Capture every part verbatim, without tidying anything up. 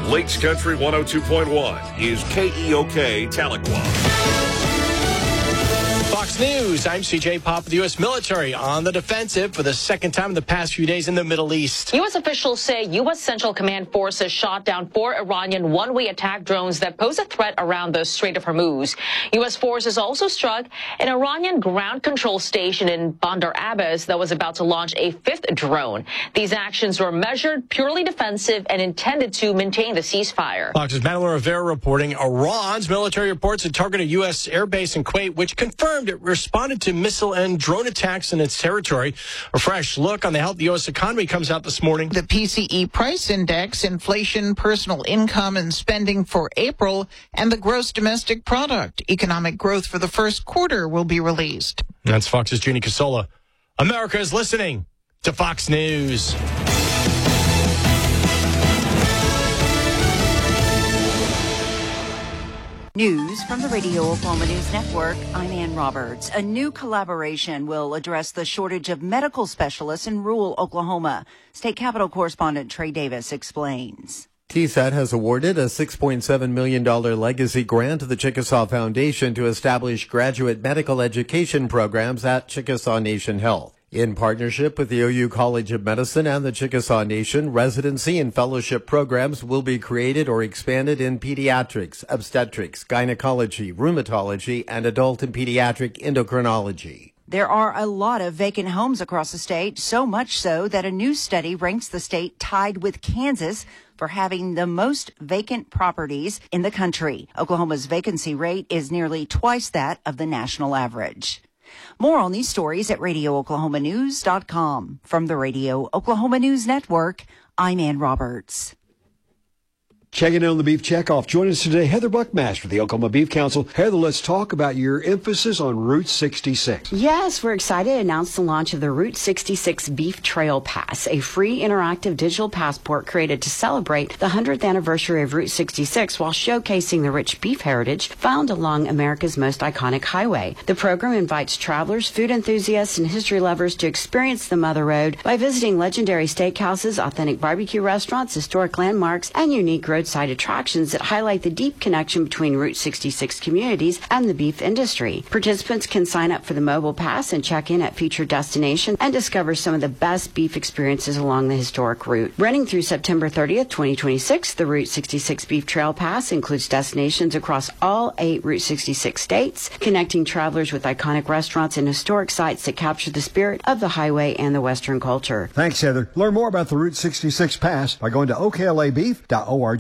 Lakes Country one oh two point one is K E O K Tahlequah. Fox News, I'm C J Pop with the U S military on the defensive for the second time in the past few days in the Middle East. U S officials say U S Central Command forces shot down four Iranian one-way attack drones that pose a threat around the Strait of Hormuz. U S forces also struck an Iranian ground control station in Bandar Abbas that was about to launch a fifth drone. These actions were measured, purely defensive, and intended to maintain the ceasefire. Fox's Madeline Rivera reporting Iran's military reports it targeted a U S airbase in Kuwait, which confirmed it responded to missile and drone attacks in its territory. A fresh look on the health of the U S economy comes out this morning. The P C E price index, inflation, personal income, and spending for April, and the gross domestic product. Economic growth for the first quarter will be released. That's Fox's Jeannie Casola. America is listening to Fox News. News from the Radio Oklahoma News Network. I'm Ann Roberts. A new collaboration will address the shortage of medical specialists in rural Oklahoma. State Capitol correspondent Trey Davis explains. T S A T has awarded a six point seven million dollars legacy grant to the Chickasaw Foundation to establish graduate medical education programs at Chickasaw Nation Health. In partnership with the O U College of Medicine and the Chickasaw Nation, residency and fellowship programs will be created or expanded in pediatrics, obstetrics, gynecology, rheumatology, and adult and pediatric endocrinology. There are a lot of vacant homes across the state, so much so that a new study ranks the state tied with Kansas for having the most vacant properties in the country. Oklahoma's vacancy rate is nearly twice that of the national average. More on these stories at radio oklahoma news dot com. From the Radio Oklahoma News Network, I'm Ann Roberts. Checking in on the Beef Checkoff. Join us today, Heather Buckmaster, the Oklahoma Beef Council. Heather, let's talk about your emphasis on Route sixty-six. Yes, we're excited to announce the launch of the Route sixty-six Beef Trail Pass, a free interactive digital passport created to celebrate the one hundredth anniversary of Route sixty-six while showcasing the rich beef heritage found along America's most iconic highway. The program invites travelers, food enthusiasts, and history lovers to experience the Mother Road by visiting legendary steakhouses, authentic barbecue restaurants, historic landmarks, and unique roadside attractions that highlight the deep connection between Route sixty-six communities and the beef industry. Participants can sign up for the mobile pass and check in at featured destinations and discover some of the best beef experiences along the historic route. Running through September thirtieth, twenty twenty-six, the Route sixty-six Beef Trail Pass includes destinations across all eight Route sixty-six states, connecting travelers with iconic restaurants and historic sites that capture the spirit of the highway and the Western culture. Thanks, Heather. Learn more about the Route sixty-six Pass by going to O K L A beef dot org.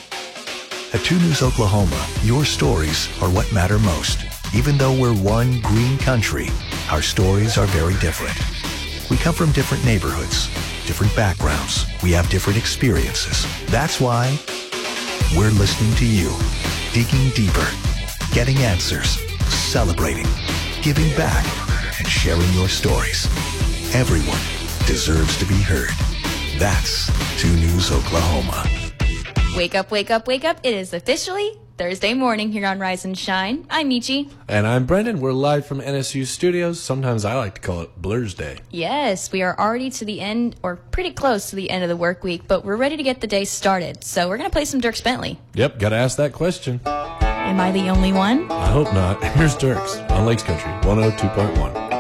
At two News Oklahoma, your stories are what matter most. Even though we're one green country, our stories are very different. We come from different neighborhoods, different backgrounds. We have different experiences. That's why we're listening to you, digging deeper, getting answers, celebrating, giving back, and sharing your stories. Everyone deserves to be heard. That's two News Oklahoma. Wake up, wake up, wake up. It is officially Thursday morning here on Rise and Shine. I'm Michi. And I'm Brendan. We're live from N S U Studios. Sometimes I like to call it Blur's Day. Yes, we are already to the end, or pretty close to the end of the work week, but we're ready to get the day started. So we're going to play some Dierks Bentley. Yep, got to ask that question. Am I the only one? I hope not. Here's Dierks on Lakes Country one oh two point one.